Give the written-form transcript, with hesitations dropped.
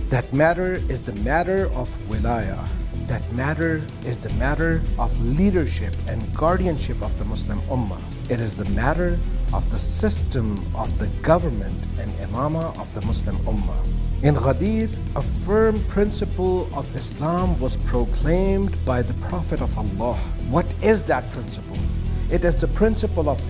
That matter is the matter of wilayah. That matter is the matter of leadership and guardianship of the Muslim Ummah. It is the matter of the system of the government and imamah of the Muslim Ummah. In Ghadir, a firm principle of Islam was proclaimed by the Prophet of Allah. What is that principle? It is the principle of